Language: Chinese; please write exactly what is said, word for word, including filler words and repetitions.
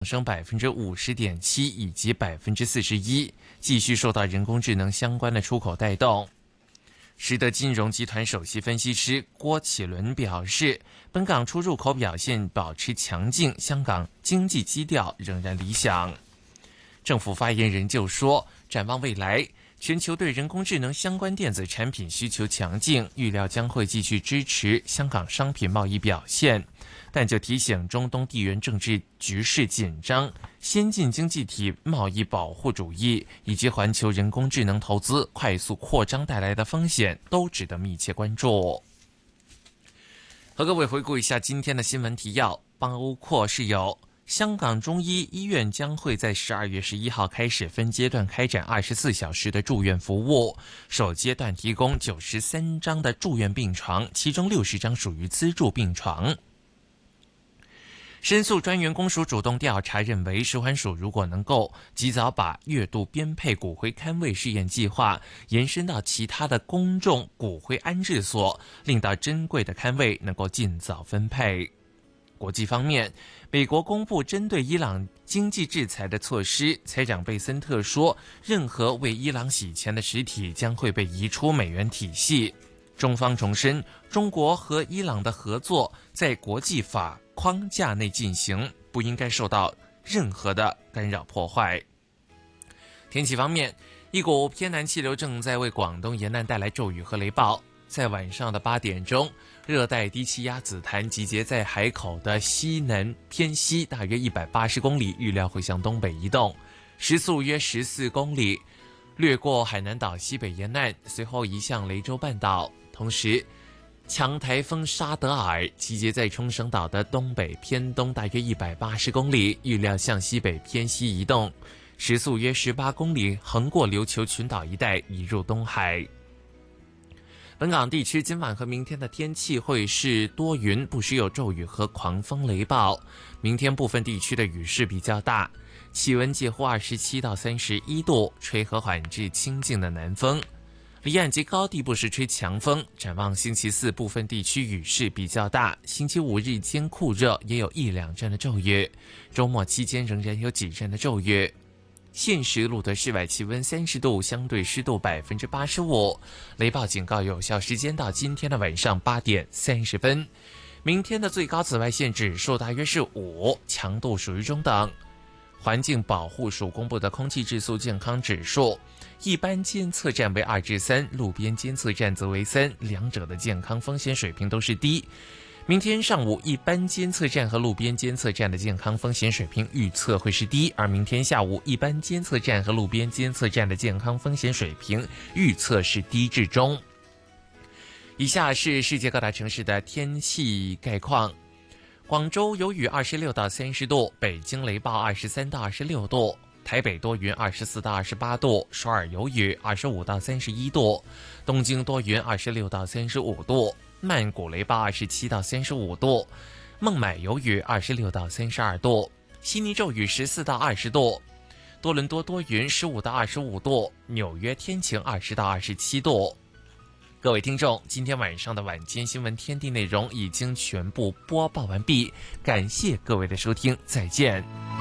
升百分之五十点七以及百分之四十一，继续受到人工智能相关的出口带动。实德金融集团首席分析师郭启伦表示，本港出入口表现保持强劲，香港经济基调仍然理想。政府发言人就说，展望未来，全球对人工智能相关电子产品需求强劲，预料将会继续支持香港商品贸易表现，但就提醒中东地缘政治局势紧张、先进经济体贸易保护主义以及环球人工智能投资快速扩张带来的风险，都值得密切关注。和各位回顾一下今天的新闻提要，包括是有香港中医医院将会在十二月十一号开始分阶段开展二十四小时的住院服务，首阶段提供九十三张的住院病床，其中六十张属于资助病床。申诉专员公署主动调查认为，食环署如果能够及早把月度编配骨灰龛位试验计划延伸到其他的公众骨灰安置所，令到珍贵的龛位能够尽早分配。国际方面，美国公布针对伊朗经济制裁的措施，财长贝森特说，任何为伊朗洗钱的实体将会被移出美元体系。中方重申，中国和伊朗的合作在国际法框架内进行，不应该受到任何的干扰破坏。天气方面，一股偏南气流正在为广东沿岸带来骤雨和雷暴。在晚上的八点钟，热带低气压紫檀集结在海口的西南偏西大约一百八十公里，预料会向东北移动，时速约十四公里，掠过海南岛西北沿岸，随后移向雷州半岛。同时，强台风沙德尔集结在冲绳岛的东北偏东大约一百八十公里，预料向西北偏西移动，时速约十八公里，横过琉球群岛一带，移入东海。本港地区今晚和明天的天气会是多云，不时有骤雨和狂风雷暴。明天部分地区的雨势比较大，气温介乎二十七到三十一度，吹和缓至清劲的南风。离岸及高地不时吹强风。展望星期四，部分地区雨势比较大，星期五日间酷热，也有一两阵的骤雨。周末期间仍然有几阵的骤雨。现时录得室外气温三十度，相对湿度百分之八十五。雷暴警告有效时间到今天的晚上八点三十分。明天的最高紫外线指数大约是五，强度属于中等。环境保护署公布的空气质素健康指数，一般监测站为二至三，路边监测站则为三，两者的健康风险水平都是低。明天上午，一般监测站和路边监测站的健康风险水平预测会是低，而明天下午，一般监测站和路边监测站的健康风险水平预测是低至中。以下是世界各大城市的天气概况。广州有雨二十六到三十度，北京雷暴二十三到二十六度，台北多云二十四到二十八度，首尔有雨二十五到三十一度，东京多云二十六到三十五度，曼谷雷暴二十七到三十五度，孟买有雨二十六到三十二度，悉尼骤雨十四到二十度，多伦多多云十五到二十五度，纽约天晴二十到二十七度。各位听众，今天晚上的晚间新闻天地内容已经全部播报完毕，感谢各位的收听，再见。